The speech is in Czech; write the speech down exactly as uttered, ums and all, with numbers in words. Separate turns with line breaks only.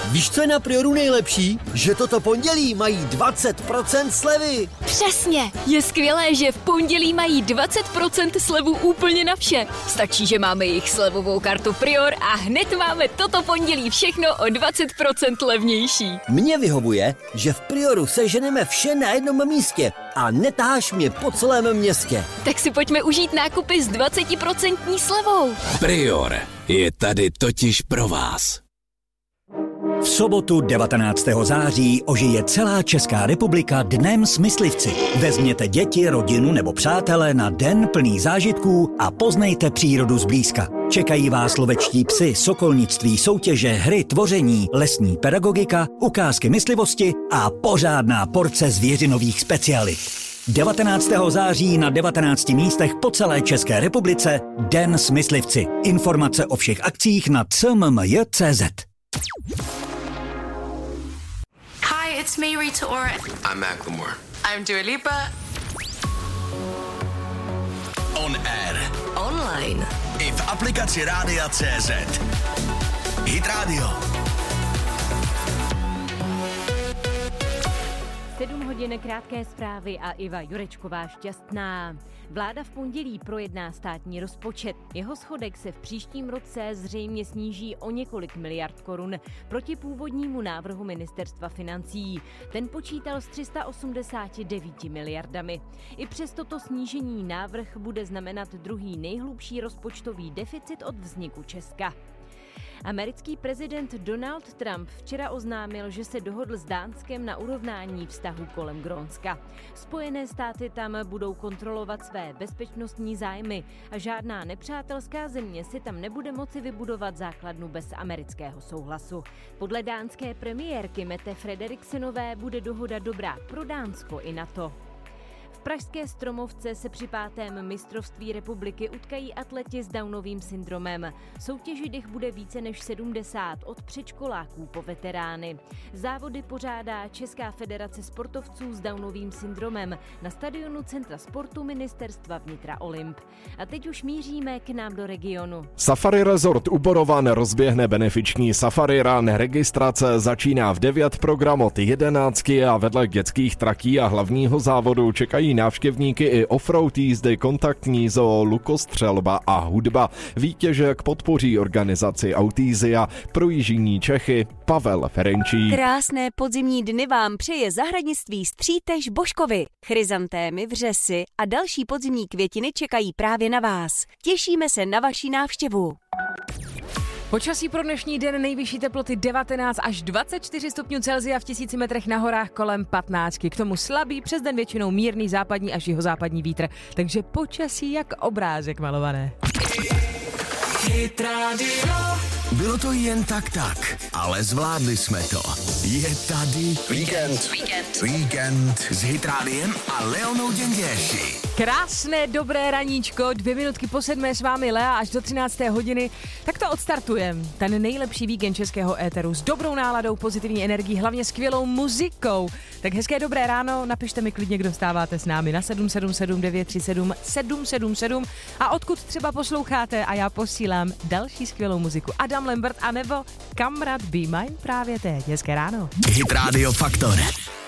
Víš, co je na Prioru nejlepší? Že toto pondělí mají dvacet procent slevy.
Přesně, je skvělé, že v pondělí mají dvacet procent slevu úplně na vše. Stačí, že máme jejich slevovou kartu Prior a hned máme toto pondělí všechno o dvacet procent levnější.
Mně vyhovuje, že v Prioru seženeme vše na jednom místě a netáháš mě po celém městě.
Tak si pojďme užít nákupy s dvacet procent slevou.
Prior je tady totiž pro vás.
V sobotu devatenáctého září ožije celá Česká republika Dnem s myslivci. Vezměte děti, rodinu nebo přátele na den plný zážitků a poznejte přírodu zblízka. Čekají vás lovečtí psy, sokolnictví, soutěže, hry, tvoření, lesní pedagogika, ukázky myslivosti a pořádná porce zvěřinových specialit. devatenáctého září na devatenácti místech po celé České republice Den s myslivci. Informace o všech akcích na c m m j tečka c z.
Hi, it's me, Rita Ora.
I'm Macklemore.
I'm Dua Lipa.
On air.
Online.
I v aplikaci Rádia C Z. Hit Radio.
sedm hodin krátké zprávy a Iva Jurečková šťastná. Vláda v pondělí projedná státní rozpočet. Jeho schodek se v příštím roce zřejmě sníží o několik miliard korun proti původnímu návrhu ministerstva financí. Ten počítal s tři sta osmdesáti devíti miliardami. I přes toto snížení návrh bude znamenat druhý nejhlubší rozpočtový deficit od vzniku Česka. Americký prezident Donald Trump včera oznámil, že se dohodl s Dánskem na urovnání vztahu kolem Grónska. Spojené státy tam budou kontrolovat své bezpečnostní zájmy a žádná nepřátelská země si tam nebude moci vybudovat základnu bez amerického souhlasu. Podle dánské premiérky Mette Frederiksenové bude dohoda dobrá pro Dánsko i NATO. V pražské Stromovce se při pátém mistrovství republiky utkají atleti s Downovým syndromem. Soutěžit jich bude více než sedmdesát od předškoláků po veterány. Závody pořádá Česká federace sportovců s Downovým syndromem na stadionu Centra sportu Ministerstva vnitra Olymp. A teď už míříme k nám do regionu.
Safari Resort u Borovan rozběhne benefiční Safari Run. Registrace začíná v devět, program od jedenácti a vedle dětských trakí a hlavního závodu čekají návštěvníky i offroad jízdy, kontaktní zoo, lukostřelba a hudba. Vítěžek podpoří organizaci Autizia pro jižní Čechy Pavel Ferenčík.
Krásné podzimní dny vám přeje zahradnictví Střítež Božkovi. Chryzantémy, vřesy a další podzimní květiny čekají právě na vás. Těšíme se na vaši návštěvu.
Počasí pro dnešní den: nejvyšší teploty devatenáct až dvacet čtyři stupňů Celsia, v tisíci metrech na horách kolem patnáct. K tomu slabý, přes den většinou mírný západní až jihozápadní vítr. Takže počasí jak obrázek malované.
Hit Radio. Bylo to jen tak tak, ale zvládli jsme to. Je tady víkend. Víkend. Víkend s Hit Rádiem a Leonou Děnděši.
Krásné dobré raníčko, dvě minutky po sedmé s vámi Lea až do třinácté hodiny. Tak to odstartujem. Ten nejlepší víkend českého éteru s dobrou náladou, pozitivní energií, hlavně skvělou muzikou. Tak hezké dobré ráno, napište mi klidně, kdo stáváte s námi na sedm sedm sedm devět tři sedm sedm sedm sedm a odkud třeba posloucháte, a já posílám další skvělou muziku. Adam Lambert anebo Kamrad Be Mine právě teď. Hezké ráno.
Hit Radio Faktor.